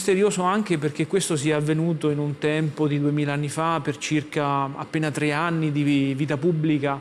misterioso anche perché questo sia avvenuto in un tempo di 2000 anni fa, per circa appena 3 anni di vita pubblica.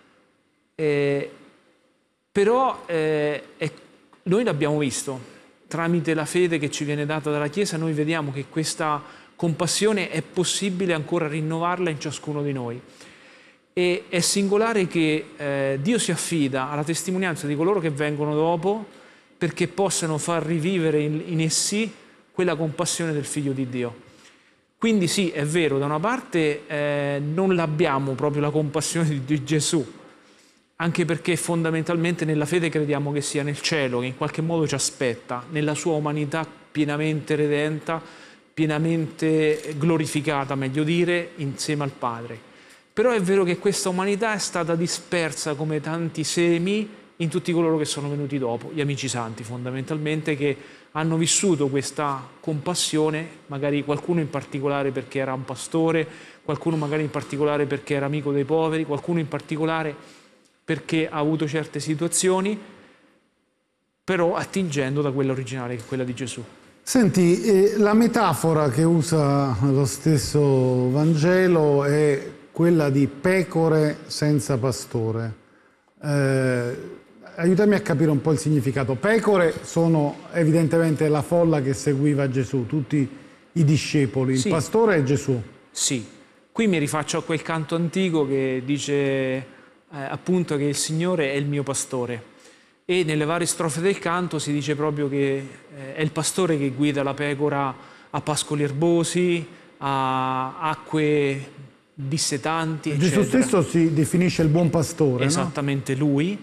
Però noi l'abbiamo visto, tramite la fede che ci viene data dalla Chiesa, noi vediamo che questa compassione è possibile ancora rinnovarla in ciascuno di noi. E è singolare che Dio si affida alla testimonianza di coloro che vengono dopo perché possano far rivivere in essi quella compassione del Figlio di Dio. Quindi sì, è vero, da una parte non l'abbiamo proprio la compassione di Gesù, anche perché fondamentalmente nella fede crediamo che sia nel cielo, che in qualche modo ci aspetta, nella sua umanità pienamente redenta, pienamente glorificata, meglio dire, insieme al Padre. Però è vero che questa umanità è stata dispersa come tanti semi in tutti coloro che sono venuti dopo, gli amici santi fondamentalmente, che hanno vissuto questa compassione, magari qualcuno in particolare perché era un pastore, qualcuno magari in particolare perché era amico dei poveri, qualcuno in particolare perché ha avuto certe situazioni, però attingendo da quella originale, che è quella di Gesù. Senti, la metafora che usa lo stesso Vangelo è quella di pecore senza pastore. Aiutami a capire un po' il significato. Pecore sono evidentemente la folla che seguiva Gesù, tutti i discepoli. Il pastore è Gesù. Sì, qui mi rifaccio a quel canto antico che dice appunto che il Signore è il mio pastore. E nelle varie strofe del canto si dice proprio che è il pastore che guida la pecora a pascoli erbosi, a acque dissetanti, Gesù eccetera. stesso si definisce il buon pastore, esattamente, no? Lui.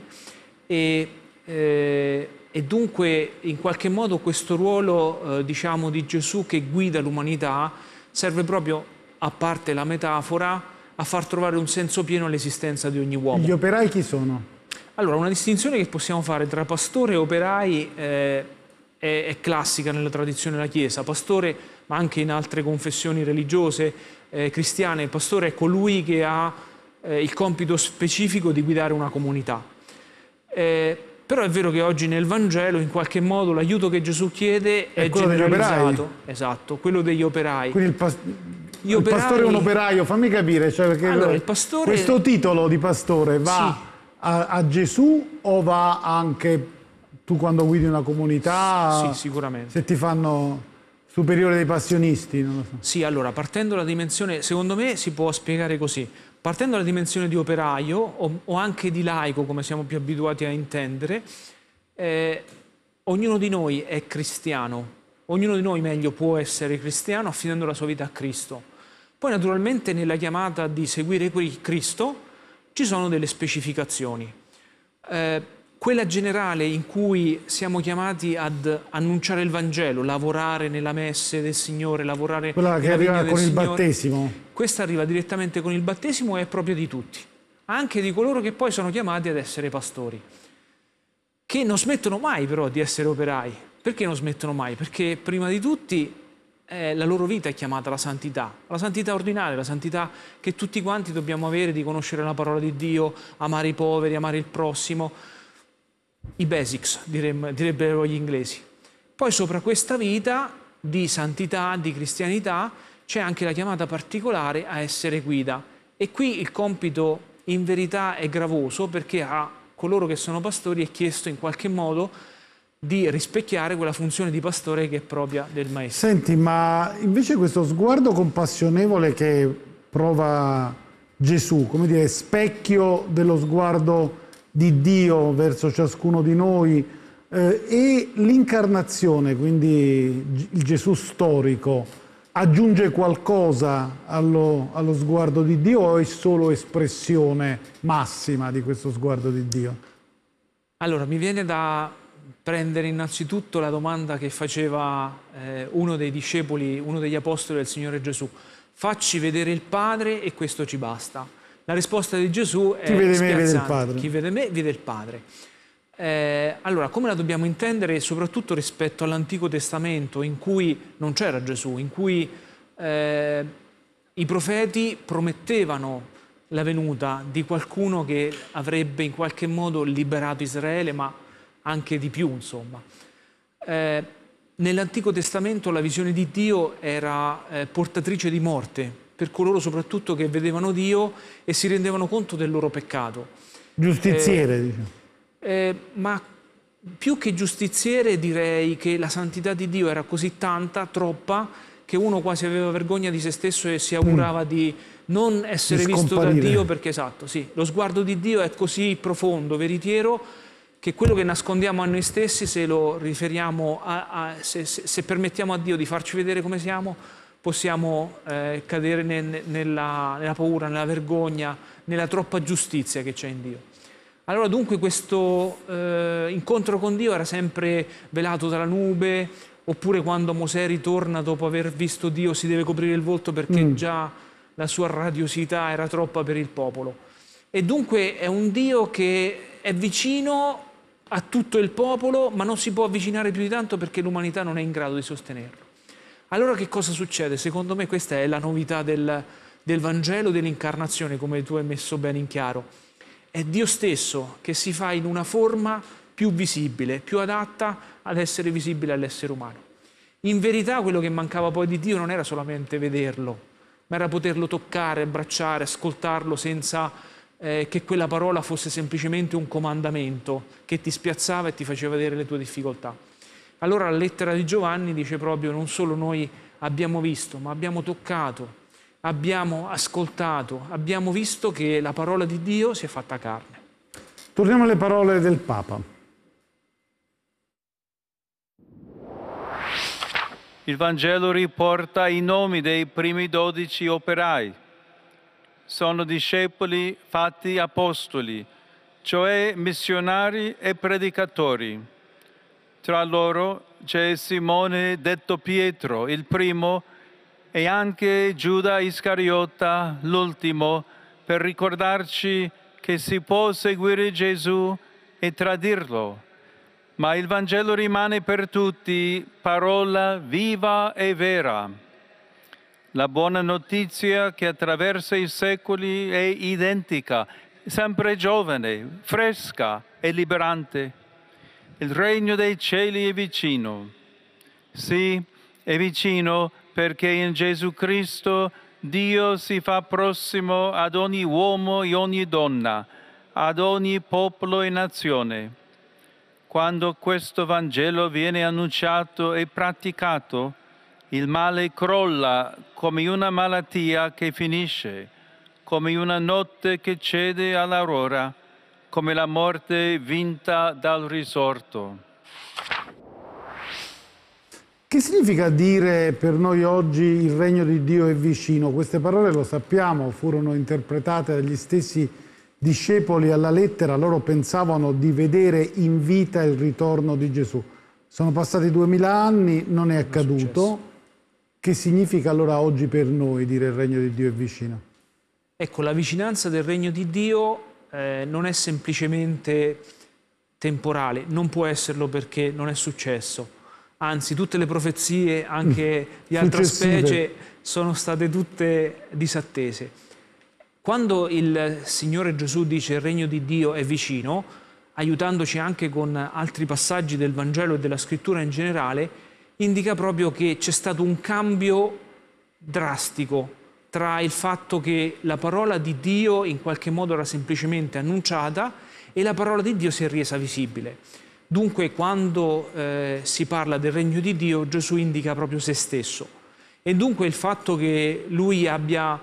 E dunque in qualche modo questo ruolo diciamo di Gesù che guida l'umanità serve proprio, a parte la metafora, a far trovare un senso pieno all'esistenza di ogni uomo. Gli operai chi sono? Allora, una distinzione che possiamo fare tra pastore e operai è classica nella tradizione della Chiesa. Pastore, ma anche in altre confessioni religiose cristiane, pastore è colui che ha il compito specifico di guidare una comunità. Però è vero che oggi nel Vangelo in qualche modo l'aiuto che Gesù chiede è generalizzato. Esatto, quello degli operai. Quindi il pastore è un operaio, fammi capire, cioè perché allora, il pastore... questo titolo di pastore va a Gesù o va anche tu quando guidi una comunità? Sì, sicuramente. Se ti fanno superiore dei passionisti, non lo so. Sì, allora, partendo dalla dimensione, secondo me si può spiegare così. Partendo dalla dimensione di operaio o anche di laico, come siamo più abituati a intendere, ognuno di noi è cristiano, ognuno di noi meglio può essere cristiano affidando la sua vita a Cristo. Poi naturalmente nella chiamata di seguire Cristo ci sono delle specificazioni. Quella generale in cui siamo chiamati ad annunciare il Vangelo, lavorare nella messe del Signore, lavorare quella che arriva con il battesimo. Questa arriva direttamente con il battesimo e è propria di tutti, anche di coloro che poi sono chiamati ad essere pastori, che non smettono mai però di essere operai. Perché non smettono mai? Perché prima di tutti la loro vita è chiamata alla santità ordinaria, la santità che tutti quanti dobbiamo avere, di conoscere la parola di Dio, amare i poveri, amare il prossimo, i basics direbbero gli inglesi. Poi sopra questa vita di santità, di cristianità, c'è anche la chiamata particolare a essere guida. E qui il compito in verità è gravoso, perché a coloro che sono pastori è chiesto in qualche modo di rispecchiare quella funzione di pastore che è propria del maestro. Senti, ma invece questo sguardo compassionevole che prova Gesù, come dire, specchio dello sguardo di Dio verso ciascuno di noi, e l'incarnazione, quindi il Gesù storico, aggiunge qualcosa allo sguardo di Dio o è solo espressione massima di questo sguardo di Dio? Allora, mi viene da prendere innanzitutto la domanda che faceva uno dei discepoli, uno degli apostoli del Signore Gesù: facci vedere il Padre e questo ci basta. La risposta di Gesù è: chi vede me vede il Padre. Chi vede me vede il Padre. Allora, come la dobbiamo intendere soprattutto rispetto all'Antico Testamento, in cui non c'era Gesù, in cui i profeti promettevano la venuta di qualcuno che avrebbe in qualche modo liberato Israele, ma anche di più, insomma. nell'Antico Testamento la visione di Dio era portatrice di morte per coloro soprattutto che vedevano Dio e si rendevano conto del loro peccato. Giustiziere, diciamo. Ma più che giustiziere direi che la santità di Dio era così tanta, troppa, che uno quasi aveva vergogna di se stesso e si augurava di non essere visto da Dio, perché esatto, sì, lo sguardo di Dio è così profondo, veritiero, che quello che nascondiamo a noi stessi, se lo riferiamo se permettiamo a Dio di farci vedere come siamo, possiamo cadere nella paura, nella vergogna, nella troppa giustizia che c'è in Dio. Allora dunque questo incontro con Dio era sempre velato dalla nube, oppure quando Mosè ritorna dopo aver visto Dio si deve coprire il volto perché già la sua radiosità era troppa per il popolo. E dunque è un Dio che è vicino a tutto il popolo, ma non si può avvicinare più di tanto perché l'umanità non è in grado di sostenerlo. Allora che cosa succede? Secondo me questa è la novità del Vangelo, dell'incarnazione, come tu hai messo bene in chiaro. È Dio stesso che si fa in una forma più visibile, più adatta ad essere visibile all'essere umano. In verità quello che mancava poi di Dio non era solamente vederlo, ma era poterlo toccare, abbracciare, ascoltarlo senza che quella parola fosse semplicemente un comandamento che ti spiazzava e ti faceva vedere le tue difficoltà. Allora la lettera di Giovanni dice proprio: non solo noi abbiamo visto, ma abbiamo toccato, abbiamo ascoltato, abbiamo visto che la parola di Dio si è fatta carne. Torniamo alle parole del Papa. Il Vangelo riporta i nomi dei primi 12 operai. Sono discepoli fatti apostoli, cioè missionari e predicatori. Tra loro c'è Simone detto Pietro, il primo, e anche Giuda Iscariota, l'ultimo, per ricordarci che si può seguire Gesù e tradirlo. Ma il Vangelo rimane per tutti parola viva e vera. La buona notizia che attraversa i secoli è identica, sempre giovane, fresca e liberante. Il regno dei cieli è vicino. Sì, è vicino perché in Gesù Cristo Dio si fa prossimo ad ogni uomo e ogni donna, ad ogni popolo e nazione. Quando questo Vangelo viene annunciato e praticato, il male crolla come una malattia che finisce, come una notte che cede all'aurora, come la morte vinta dal risorto. Che significa dire per noi oggi il regno di Dio è vicino? Queste parole, lo sappiamo, furono interpretate dagli stessi discepoli alla lettera. Loro pensavano di vedere in vita il ritorno di Gesù. Sono passati 2000 anni, non è accaduto. Che significa allora oggi per noi dire il regno di Dio è vicino? Ecco, la vicinanza del regno di Dio non è semplicemente temporale, non può esserlo perché non è successo. Anzi, tutte le profezie, anche di altra specie, sono state tutte disattese. Quando il Signore Gesù dice il regno di Dio è vicino, aiutandoci anche con altri passaggi del Vangelo e della Scrittura in generale, indica proprio che c'è stato un cambio drastico tra il fatto che la parola di Dio in qualche modo era semplicemente annunciata e la parola di Dio si è resa visibile. Dunque quando si parla del regno di Dio, Gesù indica proprio se stesso. E dunque il fatto che Lui abbia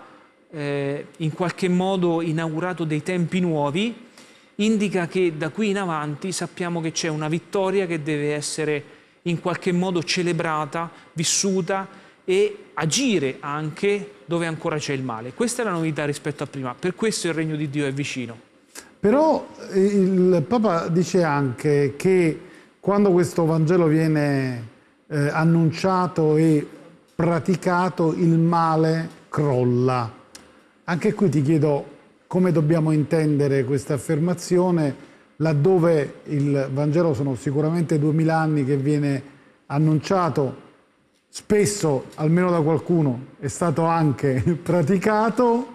in qualche modo inaugurato dei tempi nuovi indica che da qui in avanti sappiamo che c'è una vittoria che deve essere in qualche modo celebrata, vissuta e agire anche dove ancora c'è il male. Questa è la novità rispetto a prima, per questo il regno di Dio è vicino. Però il Papa dice anche che quando questo Vangelo viene annunciato e praticato, il male crolla. Anche qui ti chiedo come dobbiamo intendere questa affermazione, laddove il Vangelo sono sicuramente 2000 anni che viene annunciato, spesso, almeno da qualcuno, è stato anche praticato,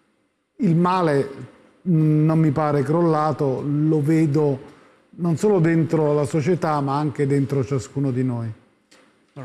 il male non mi pare crollato, lo vedo non solo dentro la società ma anche dentro ciascuno di noi.